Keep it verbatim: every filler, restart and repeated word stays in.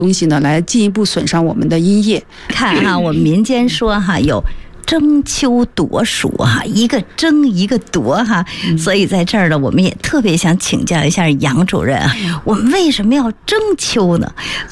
东西呢，来进一步损伤我们的阴液。 看哈，我们民间说哈有争秋夺暑哈，一个争一个夺哈，所以在这儿呢，我们也特别想请教一下杨主任啊，我们为什么要争秋呢？